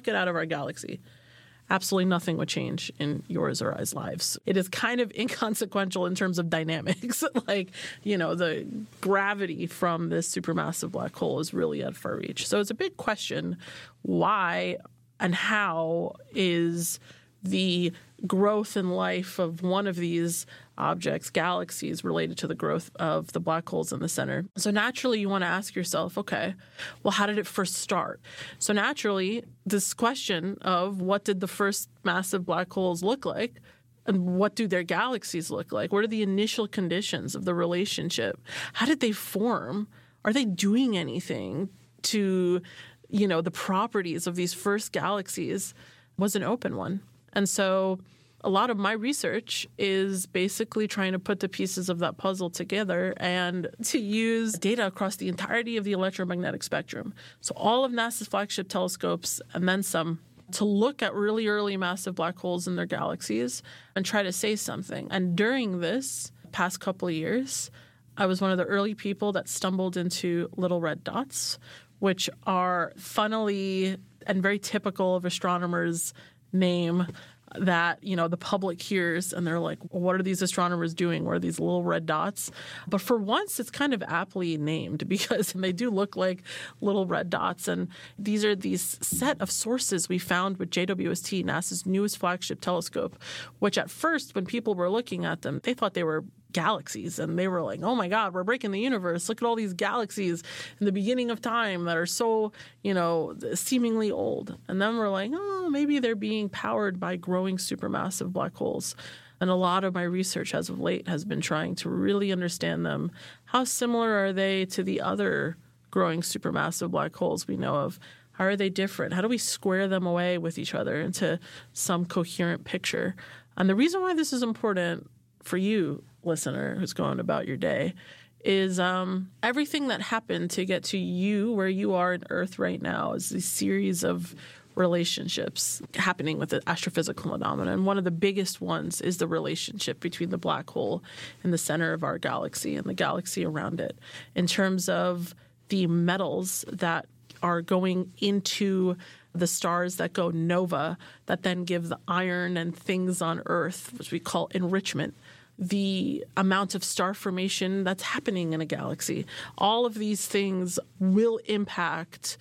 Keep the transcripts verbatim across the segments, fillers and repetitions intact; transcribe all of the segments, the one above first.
get out of our galaxy, absolutely nothing would change in yours or I's lives. It is kind of inconsequential in terms of dynamics. Like, you know, the gravity from this supermassive black hole is really at far reach. So it's a big question, why and how is the growth in life of one of these objects, galaxies, related to the growth of the black holes in the center? So naturally, you want to ask yourself, okay, well, how did it first start? So naturally, this question of what did the first massive black holes look like and what do their galaxies look like? What are the initial conditions of the relationship? How did they form? Are they doing anything to, you know, the properties of these first galaxies? Was an open one. And so a lot of my research is basically trying to put the pieces of that puzzle together and to use data across the entirety of the electromagnetic spectrum. So all of NASA's flagship telescopes and then some to look at really early massive black holes in their galaxies and try to say something. And during this past couple of years, I was one of the early people that stumbled into little red dots, which are funnily and very typical of astronomers' name that, you know, the public hears and they're like, well, what are these astronomers doing? What are these little red dots? But for once, it's kind of aptly named because they do look like little red dots. And these are these set of sources we found with J W S T, NASA's newest flagship telescope, which at first, when people were looking at them, they thought they were galaxies. And they were like, oh my God, we're breaking the universe. Look at all these galaxies in the beginning of time that are so, you know, seemingly old. And then we're like, oh, maybe they're being powered by growing supermassive black holes. And a lot of my research as of late has been trying to really understand them. How similar are they to the other growing supermassive black holes we know of? How are they different? How do we square them away with each other into some coherent picture? And the reason why this is important for you, listener, who's going about your day, is um, everything that happened to get to you where you are in Earth right now is a series of relationships happening with the astrophysical phenomena. And one of the biggest ones is the relationship between the black hole in the center of our galaxy and the galaxy around it in terms of the metals that are going into the stars that go nova that then give the iron and things on Earth, which we call enrichment, the amount of star formation that's happening in a galaxy. All of these things will impact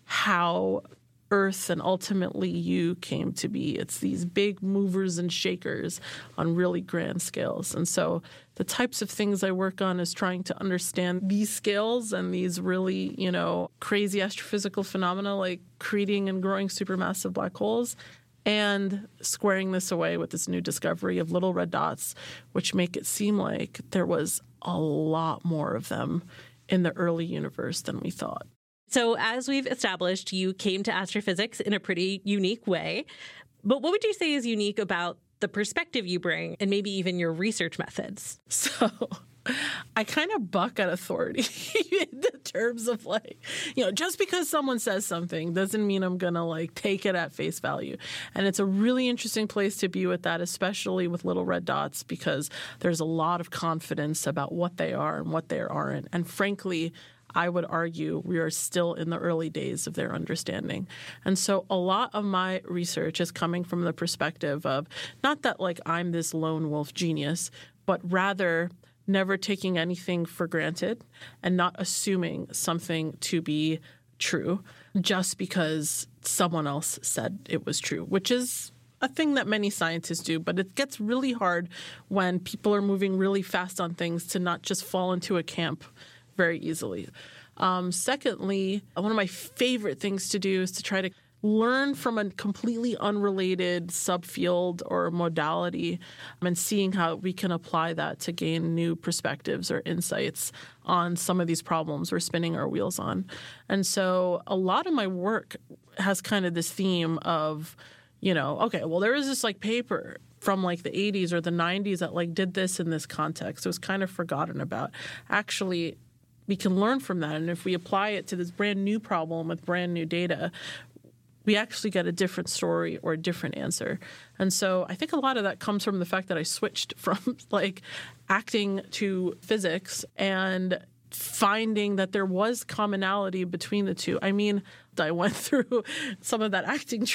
how Earth and ultimately you came to be. It's these big movers and shakers on really grand scales. And so the types of things I work on is trying to understand these scales and these really, you know, crazy astrophysical phenomena like creating and growing supermassive black holes and squaring this away with this new discovery of little red dots, which make it seem like there was a lot more of them in the early universe than we thought. So as we've established, you came to astrophysics in a pretty unique way. But what would you say is unique about the perspective you bring and maybe even your research methods? So I kind of buck at authority in the terms of like, you know, just because someone says something doesn't mean I'm going to like take it at face value. And it's a really interesting place to be with that, especially with little red dots, because there's a lot of confidence about what they are and what they aren't. And frankly, I would argue we are still in the early days of their understanding. And so a lot of my research is coming from the perspective of not that like I'm this lone wolf genius, but rather never taking anything for granted and not assuming something to be true just because someone else said it was true, which is a thing that many scientists do. But it gets really hard when people are moving really fast on things to not just fall into a camp very easily. Um, secondly, one of my favorite things to do is to try to learn from a completely unrelated subfield or modality and seeing how we can apply that to gain new perspectives or insights on some of these problems we're spinning our wheels on. And so a lot of my work has kind of this theme of, you know, okay, well, there is this like paper from like the eighties or the nineties that like did this in this context. It was kind of forgotten about. Actually, we can learn from that. And if we apply it to this brand new problem with brand new data, we actually get a different story or a different answer. And so I think a lot of that comes from the fact that I switched from like acting to physics and finding that there was commonality between the two. I mean, I went through some of that acting